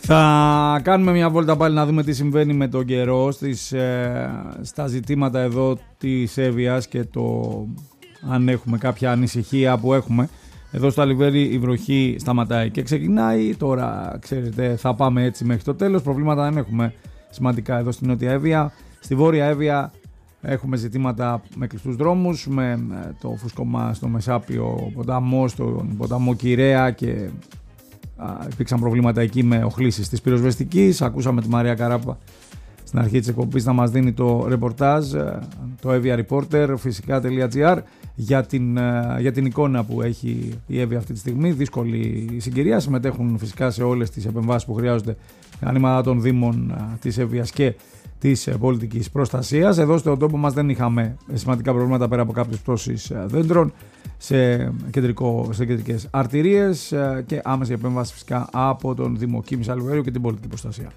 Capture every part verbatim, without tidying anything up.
Θα κάνουμε μια βόλτα πάλι να δούμε τι συμβαίνει με τον καιρό στις, ε, στα ζητήματα εδώ της Εύβοιας και το αν έχουμε κάποια ανησυχία που έχουμε. Εδώ στο Αλιβέρι η βροχή σταματάει και ξεκινάει. Τώρα, ξέρετε, θα πάμε έτσι μέχρι το τέλος. Προβλήματα δεν έχουμε σημαντικά εδώ στην Νότια Εύβοια. Στη Βόρεια Εύβοια έχουμε ζητήματα με κλειστούς δρόμους, με το φούσκωμα στο Μεσάπιο ποταμό, στον ποταμό Κυραία και α, υπήρξαν προβλήματα εκεί με οχλήσεις της πυροσβεστικής. Ακούσαμε τη Μαρία Καράπα στην αρχή της εκπομπής να μας δίνει το ρεπορτάζ, το Evia Reporter, φυσικά.gr, για την, για την εικόνα που έχει η Εύβοια αυτή τη στιγμή. Δύσκολη συγκυρία. Συμμετέχουν φυσικά σε όλες τις επεμβάσεις που χρειάζονται ανήματα των Δήμων της Εύβοιας και της πολιτικής προστασίας. Εδώ στον τόπο μας δεν είχαμε σημαντικά προβλήματα πέρα από κάποιες πτώσεις δέντρων σε, κεντρικό, σε κεντρικές αρτηρίες και άμεση επέμβαση φυσικά από τον Δήμο Κίμης Αλιβέριου και την πολιτική προστασία.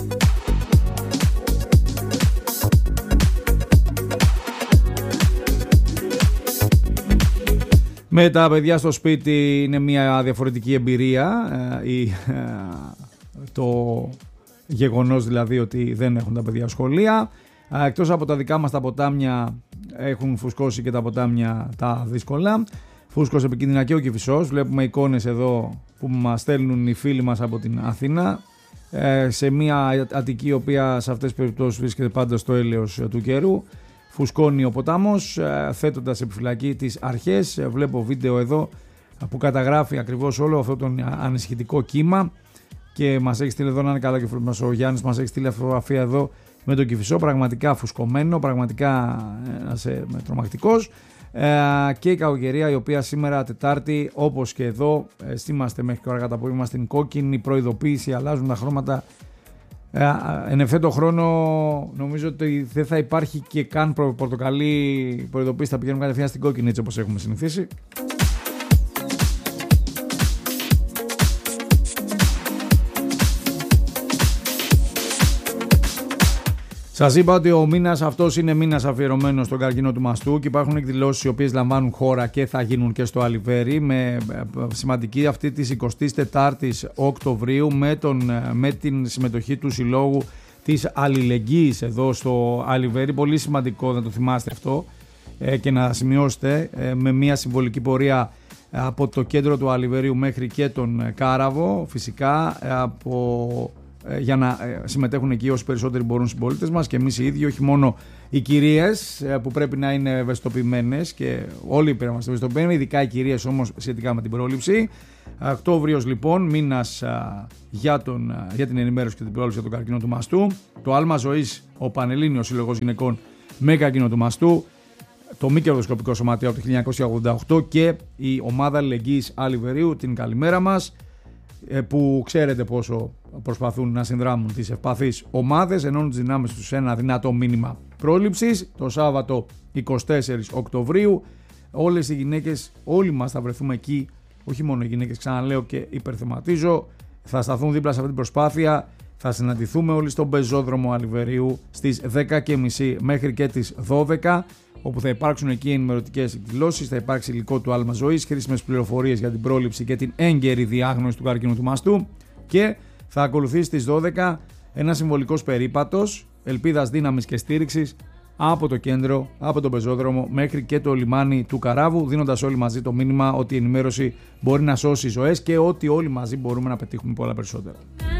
Με τα παιδιά στο σπίτι είναι μια διαφορετική εμπειρία. Η, το γεγονός δηλαδή ότι δεν έχουν τα παιδιά σχολεία. Εκτός από τα δικά μας τα ποτάμια, έχουν φουσκώσει και τα ποτάμια τα δύσκολα. Φούσκωσε επικίνδυνα και ο Κηφισός. Βλέπουμε εικόνες εδώ που μας στέλνουν οι φίλοι μας από την Αθήνα, σε μια Αττική η οποία σε αυτές τις περιπτώσεις βρίσκεται πάντα στο έλεος του καιρού. Φουσκώνει ο ποτάμος, θέτοντας επιφυλακή τις αρχές. Βλέπω βίντεο εδώ που καταγράφει ακριβώς όλο αυτό το ανησυχητικό κύμα και μας έχει στείλει εδώ, να είναι καλά και ο Γιάννης, μας έχει στείλει φωτογραφία εδώ με τον Κηφισό, πραγματικά φουσκωμένο, πραγματικά σε, τρομακτικός, και η κακοκαιρία η οποία σήμερα Τετάρτη, όπως και εδώ, είμαστε μέχρι και ώρα κατά απόγευμα στην κόκκινη προειδοποίηση, αλλάζουν τα χρώματα. Εν ευθέτω χρόνο νομίζω ότι δεν θα υπάρχει και καν πορτοκαλί προειδοποίηση, θα πηγαίνουμε κατευθείαν στην κόκκινη έτσι όπως έχουμε συνηθίσει. Σας είπα ότι ο μήνας αυτός είναι μήνας αφιερωμένος στον καρκίνο του μαστού και υπάρχουν εκδηλώσεις οι οποίες λαμβάνουν χώρα και θα γίνουν και στο Αλιβέρι, με σημαντική αυτή της εικοστής τετάρτης Οκτωβρίου με, τον, με την συμμετοχή του Συλλόγου της Αλληλεγγύης εδώ στο Αλιβέρι. Πολύ σημαντικό να το θυμάστε αυτό και να σημειώσετε, με μια συμβολική πορεία από το κέντρο του Αλιβερίου μέχρι και τον Κάραβο, φυσικά από... για να συμμετέχουν εκεί όσοι περισσότεροι μπορούν συμπολίτες μας και εμείς οι ίδιοι, όχι μόνο οι κυρίες που πρέπει να είναι ευαισθητοποιημένες και όλοι πρέπει να είμαστε ευαισθητοποιημένοι, ειδικά οι κυρίες όμως σχετικά με την πρόληψη. Οκτώβριος λοιπόν, μήνας για, τον, για την ενημέρωση και την πρόληψη για τον καρκίνο του μαστού. Το Άλμα Ζωής, ο Πανελλήνιος Σύλλογος Γυναικών με καρκίνο του μαστού, το Μη Κερδοσκοπικό Σωματείο από το χίλια εννιακόσια ογδόντα οκτώ και η Ομάδα Αλληλεγγύης Αλιβερίου, την καλημέρα μας, που ξέρετε πόσο προσπαθούν να συνδράμουν τις ευπαθείς ομάδες, ενώνουν τις δυνάμεις τους σε ένα δυνατό μήνυμα πρόληψης. Το Σάββατο εικοστή τέταρτη Οκτωβρίου όλες οι γυναίκες, όλοι μας θα βρεθούμε εκεί, όχι μόνο οι γυναίκες, ξαναλέω και υπερθεματίζω, θα σταθούν δίπλα σε αυτή την προσπάθεια. Θα συναντηθούμε όλοι στον πεζόδρομο Αλιβερίου στις δέκα και μισή μέχρι και τις δώδεκα, όπου θα υπάρξουν εκεί ενημερωτικές εκδηλώσεις, θα υπάρξει υλικό του Άλμα Ζωής, χρήσιμες πληροφορίες για την πρόληψη και την έγκαιρη διάγνωση του καρκίνου του μαστού και θα ακολουθήσει στις δώδεκα ένα συμβολικός περίπατος ελπίδας, δύναμης και στήριξης από το κέντρο, από τον πεζόδρομο μέχρι και το λιμάνι του Καράβου, δίνοντας όλοι μαζί το μήνυμα ότι η ενημέρωση μπορεί να σώσει ζωές και ότι όλοι μαζί μπορούμε να πετύχουμε πολλά περισσότερα.